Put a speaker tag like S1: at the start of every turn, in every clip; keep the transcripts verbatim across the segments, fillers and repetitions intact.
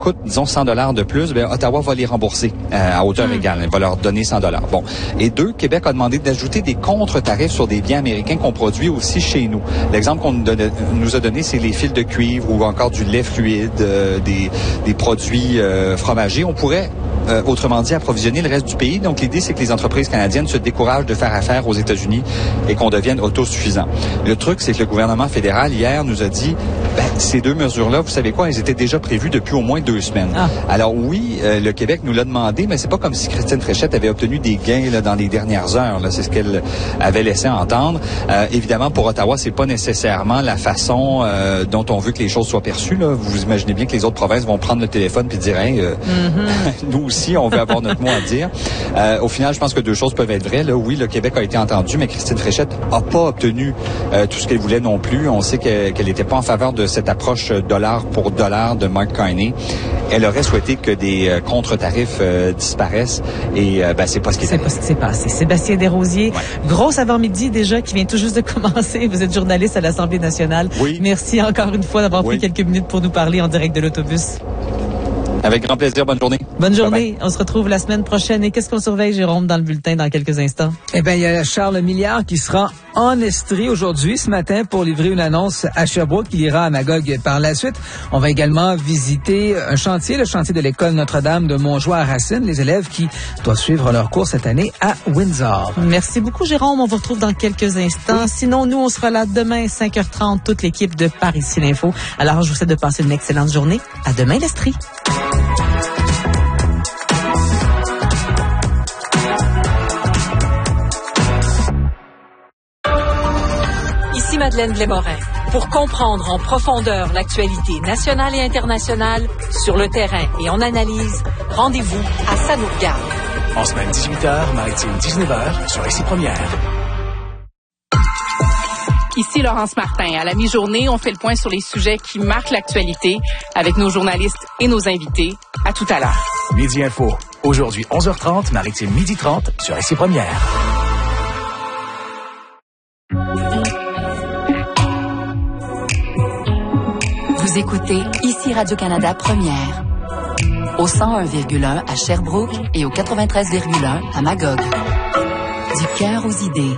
S1: coûte, disons, cent dollars de plus, bien, Ottawa va les rembourser euh, à hauteur mmh. égale. Elle va leur donner cent dollars. Bon. Et deux, Québec a demandé d'ajouter des contre-tarifs sur des biens américains qu'on produit aussi chez nous. L'exemple qu'on nous, donne, nous a donné, c'est les fils de cuivre ou encore du lait fluide, euh, des, des produits euh, fromagers. On pourrait Euh, autrement dit, approvisionner le reste du pays. Donc, l'idée, c'est que les entreprises canadiennes se découragent de faire affaire aux États-Unis et qu'on devienne autosuffisant. Le truc, c'est que le gouvernement fédéral, hier, nous a dit, ben, ces deux mesures-là, vous savez quoi, elles étaient déjà prévues depuis au moins deux semaines. Ah. Alors oui, euh, le Québec nous l'a demandé, mais c'est pas comme si Christine Fréchette avait obtenu des gains là, dans les dernières heures. Là. C'est ce qu'elle avait laissé entendre. Euh, évidemment, pour Ottawa, c'est pas nécessairement la façon euh, dont on veut que les choses soient perçues. Là. Vous imaginez bien que les autres provinces vont prendre le téléphone puis dire, hey, euh, mm-hmm. nous aussi, on veut avoir notre mot à dire. Euh, au final, je pense que deux choses peuvent être vraies. Là, oui, le Québec a été entendu, mais Christine Fréchette n'a pas obtenu euh, tout ce qu'elle voulait non plus. On sait qu'elle n'était pas en faveur de cette approche dollar pour dollar de Mark Carney. Elle aurait souhaité que des euh, contre-tarifs euh, disparaissent et euh, ben, c'est pas ce qui est
S2: C'est pas ce qui s'est passé. Sébastien Desrosiers, ouais. Grosse avant-midi déjà qui vient tout juste de commencer. Vous êtes journaliste à l'Assemblée nationale. Oui. Merci encore une fois d'avoir oui. pris quelques minutes pour nous parler en direct de l'autobus.
S1: Avec grand plaisir. Bonne journée.
S2: Bonne journée. Bye bye. On se retrouve la semaine prochaine. Et qu'est-ce qu'on surveille, Jérôme, dans le bulletin dans quelques instants?
S3: Eh bien, il y a Charles Milliard qui sera en Estrie aujourd'hui, ce matin, pour livrer une annonce à Sherbrooke. Il ira à Magog par la suite. On va également visiter un chantier, le chantier de l'école Notre-Dame de Montjoie à Racine, les élèves qui doivent suivre leur cours cette année à Windsor.
S2: Merci beaucoup, Jérôme. On vous retrouve dans quelques instants. Oui. Sinon, nous, on sera là demain, cinq heures trente, toute l'équipe de Par Ici l'Info. Alors, je vous souhaite de passer une excellente journée. À demain, l'Estrie.
S4: Ici Madeleine Blais-Morin. Pour comprendre en profondeur l'actualité nationale et internationale, sur le terrain et en analyse, rendez-vous à Ça nous regarde.
S5: En semaine dix-huit heures, maritime dix-neuf heures, sur Ici Première.
S6: Ici Laurence Martin. À la mi-journée, on fait le point sur les sujets qui marquent l'actualité avec nos journalistes et nos invités. À tout à l'heure.
S5: Midi Info. Aujourd'hui, onze heures trente, maritime midi trente, sur Ici Première.
S7: Vous écoutez Ici Radio-Canada Première. Au cent un virgule un à Sherbrooke et au quatre-vingt-treize virgule un à Magog. Du cœur aux idées.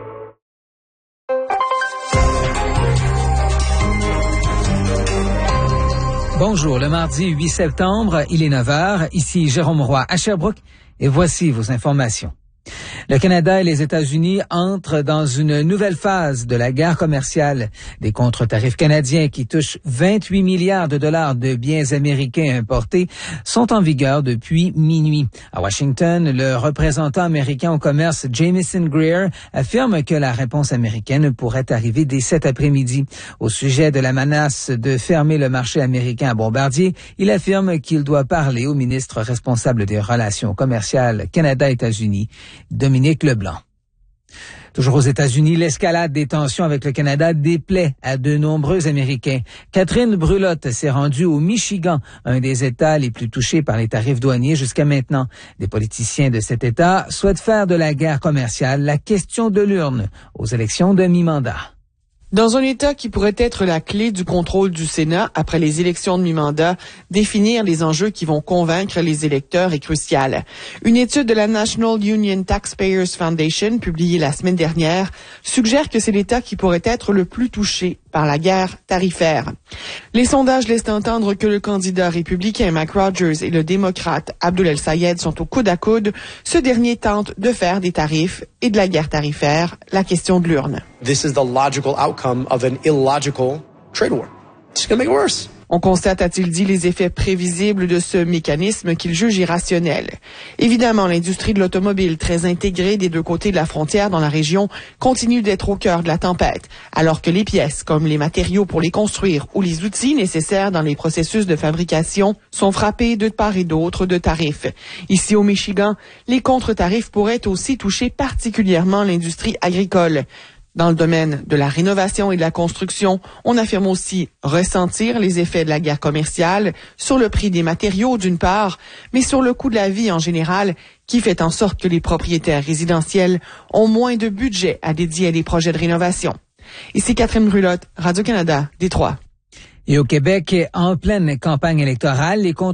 S3: Bonjour, le mardi huit septembre, il est neuf heures. Ici Jérôme Roy à Sherbrooke et voici vos informations. Le Canada et les États-Unis entrent dans une nouvelle phase de la guerre commerciale. Des contre-tarifs canadiens qui touchent vingt-huit milliards de dollars de biens américains importés sont en vigueur depuis minuit. À Washington, le représentant américain au commerce Jamieson Greer affirme que la réponse américaine pourrait arriver dès cet après-midi. Au sujet de la menace de fermer le marché américain à Bombardier, il affirme qu'il doit parler au ministre responsable des relations commerciales Canada-États-Unis, Dominique Leblanc. Toujours aux États-Unis, l'escalade des tensions avec le Canada déplaît à de nombreux Américains. Catherine Brulotte s'est rendue au Michigan, un des États les plus touchés par les tarifs douaniers jusqu'à maintenant. Des politiciens de cet État souhaitent faire de la guerre commerciale la question de l'urne aux élections de mi-mandat.
S8: Dans un État qui pourrait être la clé du contrôle du Sénat après les élections de mi-mandat, définir les enjeux qui vont convaincre les électeurs est crucial. Une étude de la National Union Taxpayers Foundation, publiée la semaine dernière, suggère que c'est l'État qui pourrait être le plus touché par la guerre tarifaire. Les sondages laissent entendre que le candidat républicain Mike Rogers et le démocrate Abdul El-Sayed sont au coude à coude. Ce dernier tente de faire des tarifs et de la guerre tarifaire la question de l'urne.
S9: This is the logical outcome of an illogical trade war. It's going to make it worse.
S8: On constate, a-t-il dit, les effets prévisibles de ce mécanisme qu'il juge irrationnel. Évidemment, l'industrie de l'automobile, très intégrée des deux côtés de la frontière dans la région, continue d'être au cœur de la tempête, alors que les pièces, comme les matériaux pour les construire ou les outils nécessaires dans les processus de fabrication, sont frappés de part et d'autre de tarifs. Ici au Michigan, les contre-tarifs pourraient aussi toucher particulièrement l'industrie agricole. Dans le domaine de la rénovation et de la construction, on affirme aussi ressentir les effets de la guerre commerciale sur le prix des matériaux d'une part, mais sur le coût de la vie en général, qui fait en sorte que les propriétaires résidentiels ont moins de budget à dédier à des projets de rénovation. Ici Catherine Brulotte, Radio-Canada, Détroit.
S3: Et au Québec, en pleine campagne électorale, les